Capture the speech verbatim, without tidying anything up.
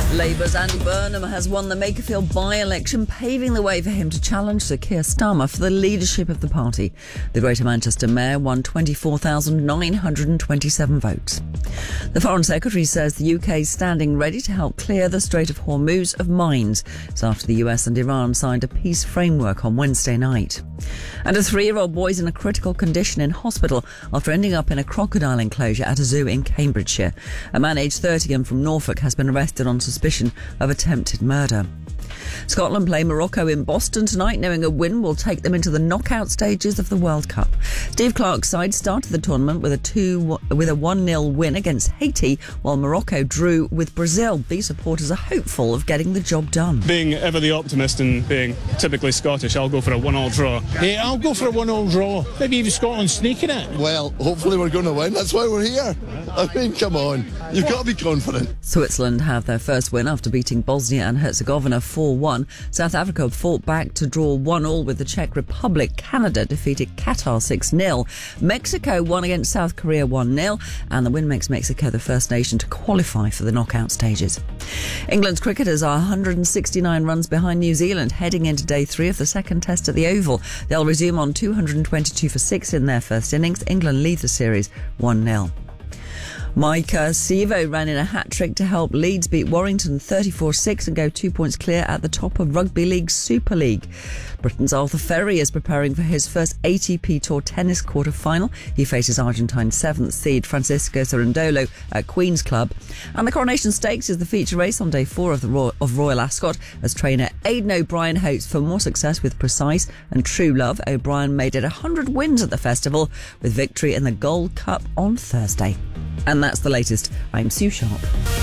Labour's Andy Burnham has won the Makerfield by-election, paving the way for him to challenge Sir Keir Starmer for the leadership of the party. The Greater Manchester Mayor won twenty-four thousand nine hundred twenty-seven votes. The Foreign Secretary says the U K is standing ready to help clear the Strait of Hormuz of mines. It's after the U S and Iran signed a peace framework on Wednesday night. And a three-year-old boy is in a critical condition in hospital after ending up in a crocodile enclosure at a zoo in Cambridgeshire. A man aged thirty and from Norfolk has been arrested on suspicion of attempted murder. Scotland play Morocco in Boston tonight, knowing a win will take them into the knockout stages of the World Cup. Steve Clarke's side started the tournament with a two with a one nil win against Haiti, while Morocco drew with Brazil. These supporters are hopeful of getting the job done. Being ever the optimist and being typically Scottish, I'll go for a one-all draw. Yeah, I'll go for a one-all draw. Maybe even Scotland sneaking it. Well, hopefully we're going to win. That's why we're here. I mean, come on. You've got to be confident. Switzerland have their first win after beating Bosnia and Herzegovina four one. South Africa fought back to draw one all with the Czech Republic. Canada defeated Qatar six nil. Mexico won against South Korea one nil, and the win makes Mexico the first nation to qualify for the knockout stages. England's cricketers are one hundred sixty-nine runs behind New Zealand, heading into day three of the second test at the Oval. They'll resume on two hundred twenty-two for six in their first innings. England lead the series one nil. Micah Sevo ran in a hat-trick to help Leeds beat Warrington thirty-four six and go two points clear at the top of Rugby League Super League. Britain's Arthur Ferry is preparing for his first A T P Tour tennis quarter-final. He faces Argentine seventh seed Francisco Cerundolo at Queen's Club. And the Coronation Stakes is the feature race on day four of the Royal, of Royal Ascot, as trainer Aidan O'Brien hopes for more success with Precise and True Love. O'Brien made it one hundred wins at the festival, with victory in the Gold Cup on Thursday. And that's the latest. I'm Sue Sharp.